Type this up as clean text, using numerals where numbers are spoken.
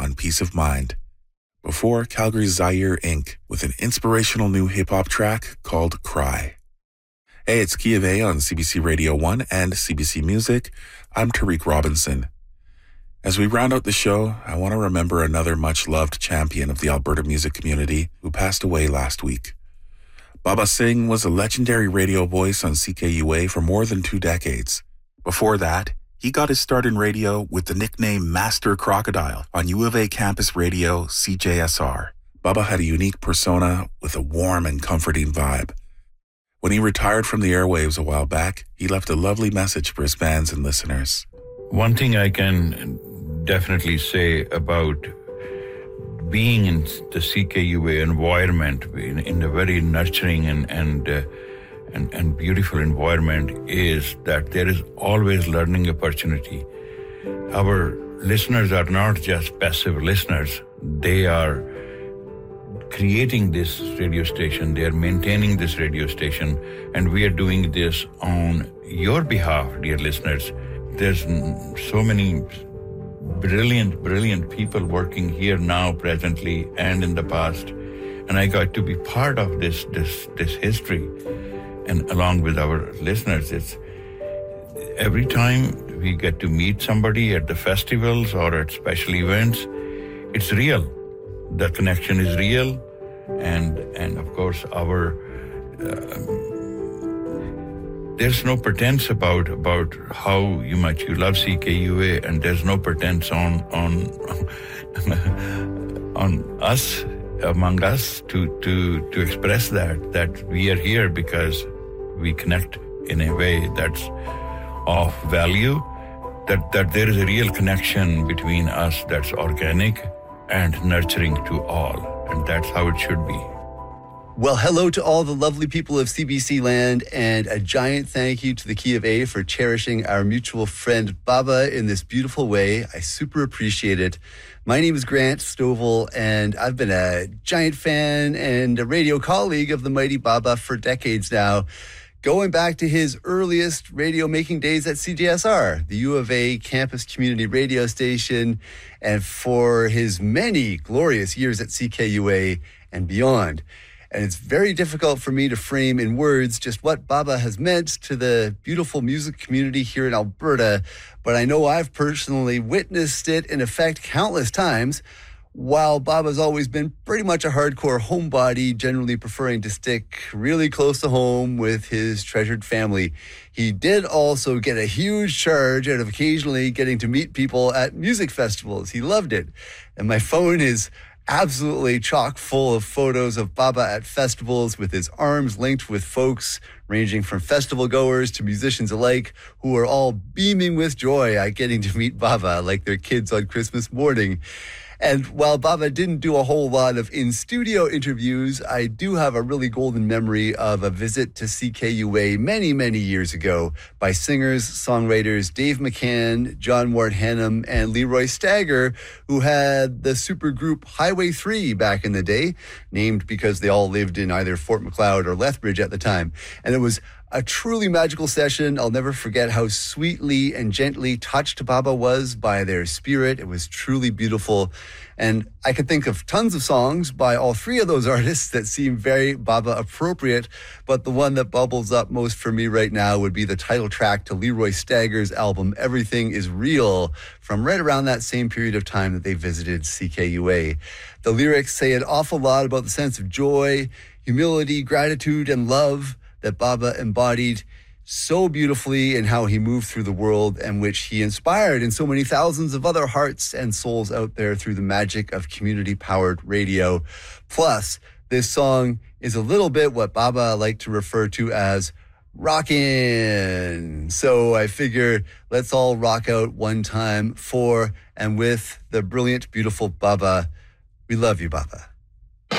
on Peace of Mind. Before, Calgary's Zaire Inc. with an inspirational new hip-hop track called Cry. Hey, it's Key of A on CBC Radio 1 and CBC Music. I'm Tariq Robinson. As we round out the show, I want to remember another much-loved champion of the Alberta music community who passed away last week. Baba Singh was a legendary radio voice on CKUA for more than 2 decades. Before that, he got his start in radio with the nickname Master Crocodile on U of A campus radio CJSR. Baba had a unique persona with a warm and comforting vibe. When he retired from the airwaves a while back, he left a lovely message for his fans and listeners. One thing I can definitely say about being in the CKUA environment, in a very nurturing and beautiful environment, is that there is always learning opportunity. Our listeners are not just passive listeners. They are creating this radio station. They are maintaining this radio station. And we are doing this on your behalf, dear listeners. There's so many brilliant people working here now, presently, and in the past. And I got to be part of this history. And along with our listeners, it's every time we get to meet somebody at the festivals or at special events, it's real. The connection is real. And of course, there's no pretense about how much you love CKUA, and there's no pretense on us, among us, to express that we are here because we connect in a way that's of value, that there is a real connection between us that's organic and nurturing to all, and that's how it should be. Well, hello to all the lovely people of CBC land, and a giant thank you to the Key of A for cherishing our mutual friend Baba in this beautiful way. I super appreciate it. My name is Grant Stovall, and I've been a giant fan and a radio colleague of the mighty Baba for decades now, going back to his earliest radio-making days at CJSR, the U of A campus community radio station, and for his many glorious years at CKUA and beyond. And it's very difficult for me to frame in words just what Baba has meant to the beautiful music community here in Alberta, but I know I've personally witnessed it in effect countless times. While Baba's always been pretty much a hardcore homebody, generally preferring to stick really close to home with his treasured family, he did also get a huge charge out of occasionally getting to meet people at music festivals. He loved it. And my phone is absolutely chock full of photos of Baba at festivals with his arms linked with folks ranging from festival goers to musicians alike who are all beaming with joy at getting to meet Baba like their kids on Christmas morning. And while Baba didn't do a whole lot of in-studio interviews, I do have a really golden memory of a visit to CKUA many, many years ago by singers, songwriters Dave McCann, John Ward Hannum, and Leroy Stagger, who had the supergroup Highway 3 back in the day, named because they all lived in either Fort Macleod or Lethbridge at the time. And it was a truly magical session. I'll never forget how sweetly and gently touched Baba was by their spirit. It was truly beautiful. And I could think of tons of songs by all 3 of those artists that seem very Baba appropriate, but the one that bubbles up most for me right now would be the title track to Leroy Stagger's album, Everything Is Real, from right around that same period of time that they visited CKUA. The lyrics say an awful lot about the sense of joy, humility, gratitude, and love that Baba embodied so beautifully in how he moved through the world, and which he inspired in so many thousands of other hearts and souls out there through the magic of community-powered radio. Plus, this song is a little bit what Baba liked to refer to as rockin'. So I figure let's all rock out one time for and with the brilliant, beautiful Baba. We love you, Baba.